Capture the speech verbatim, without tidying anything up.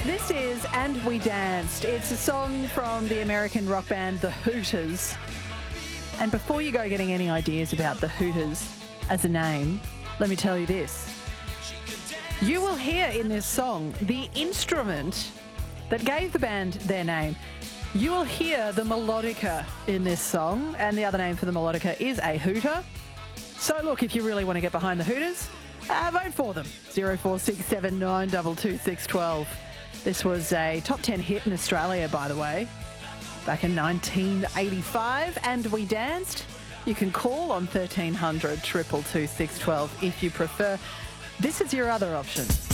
This is And We Danced. It's a song from the American rock band The Hooters. And before you go getting any ideas about The Hooters as a name, let me tell you this. You will hear in this song the instrument that gave the band their name. You will hear the melodica in this song, and the other name for the melodica is a hooter. So look, if you really want to get behind the Hooters, uh, vote for them. zero four six seven nine two two six one two. This was a top ten hit in Australia, by the way, back in nineteen eighty-five, And We Danced. You can call on thirteen hundred two two two six one two if you prefer. This is your other option.